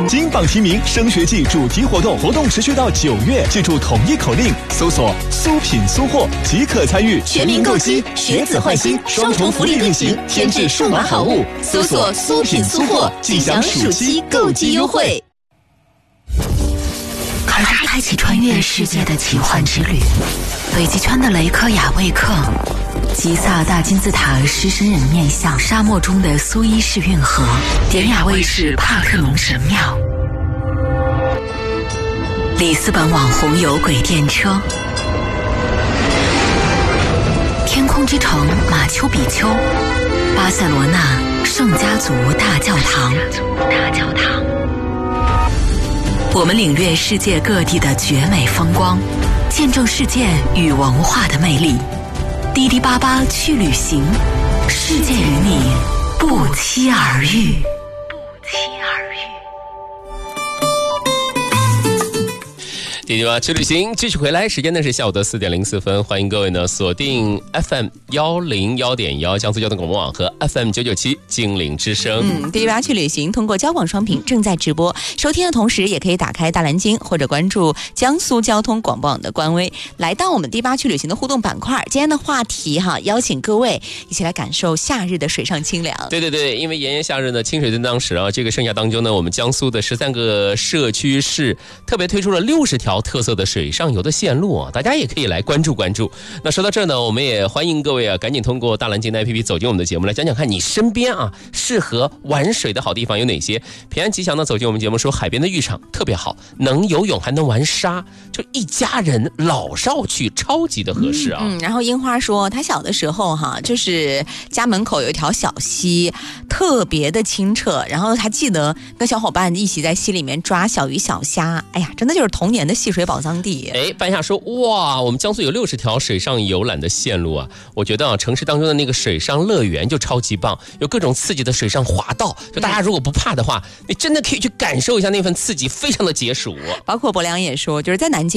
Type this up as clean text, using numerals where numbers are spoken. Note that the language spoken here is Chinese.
金榜题名升学季主题活动，活动持续到9月，记住统一口令，搜索苏品苏货即可参与。 全民购机，学子换新，双重福利运行，添置数码好物，搜索苏品苏货，即享暑期购机优惠。 开启穿越世界的奇幻之旅，北极圈的雷克雅未克，吉萨大金字塔狮身人面像，沙漠中的苏伊士运河，典雅卫视帕特农神庙，里斯本网红有轨电车，天空之城马丘比丘，巴塞罗那圣家族大教堂。我们领略世界各地的绝美风光，见证世界与文化的魅力。滴滴八八去旅行，世界与你不期而遇。 滴滴吧去旅行继续回来，时间呢是下午的4点04分，欢迎各位呢锁定 FM 101.1江苏交通广播网和 FM 997金陵之声。 滴滴吧去旅行通过交广双屏正在直播，收听的同时也可以打开大蓝鲸或者关注江苏交通广播网的官微，来到我们滴滴吧去旅行的互动板块。今天的话题邀请各位一起来感受夏日的水上清凉。 对，因为炎炎夏日呢，清水灯当时这个盛夏当中呢，我们江苏的13个社区市特别推出了60条特色的水上游的线路大家也可以来关注关注。那说到这儿呢，我们也欢迎各位赶紧通过大蓝鲸的 APP 走进我们的节目，来讲讲看你身边适合玩水的好地方有哪些。平安吉祥呢走进我们节目说，海边的浴场特别好，能游泳还能玩沙，就一家人老少去超级的合适然后樱花说她小的时候就是家门口有一条小溪，特别的清澈，然后还记得跟小伙伴一起在溪里面抓小鱼小虾，哎呀，真的就是童年的戏水宝藏地。 半夏说，哇，我们江苏有60条水上游览的线路我觉得城市当中的那个水上乐园就超级棒，有各种刺激的水上滑道，就大家如果不怕的话，你真的可以去感受一下那份刺激，非常的解暑。 包括博良也说，就是在南京